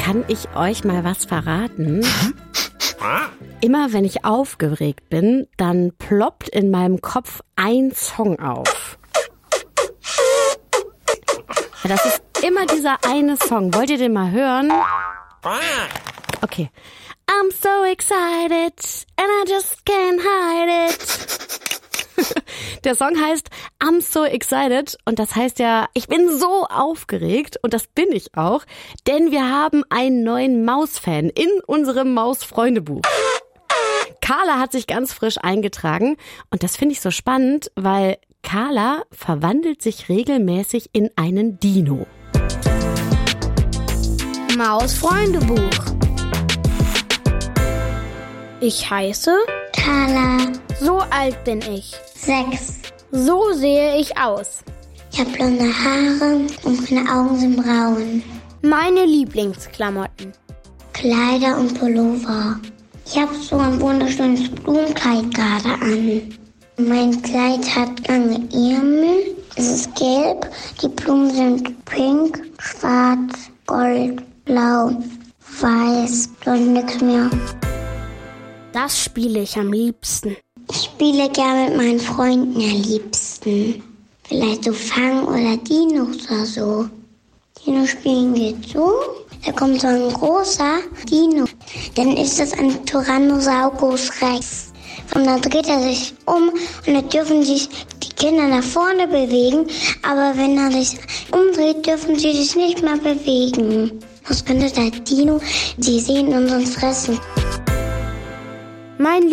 kann ich euch mal was verraten? Immer wenn ich aufgeregt bin, dann ploppt in meinem Kopf ein Song auf. Ja, das ist immer dieser eine Song. Wollt ihr den mal hören? Okay. I'm so excited and I just can't hide it. Der Song heißt I'm so excited und das heißt ja, ich bin so aufgeregt und das bin ich auch, denn wir haben einen neuen Maus-Fan in unserem Maus-Freunde-Buch. Carla hat sich ganz frisch eingetragen und das finde ich so spannend, weil Carla verwandelt sich regelmäßig in einen Dino. Maus-Freunde-Buch. Ich heiße Carla. So alt bin ich. 6. So sehe ich aus. Ich habe blonde Haare und meine Augen sind braun. Meine Lieblingsklamotten. Kleider und Pullover. Ich habe so ein wunderschönes Blumenkleid gerade an. Mein Kleid hat lange Ärmel. Es ist gelb. Die Blumen sind pink, schwarz, gold, blau, weiß. Und nichts mehr. Das spiele ich am liebsten. Ich spiele gerne mit meinen Freunden am liebsten. Vielleicht so Fang oder Dinos oder so. Dino spielen geht so. Da kommt so ein großer Dino. Dann ist das ein Tyrannosaurus Rex. Und dann dreht er sich um und dann dürfen sich die Kinder nach vorne bewegen. Aber wenn er sich umdreht, dürfen sie sich nicht mehr bewegen. Was könnte der Dino? Sie sehen uns fressen. Mein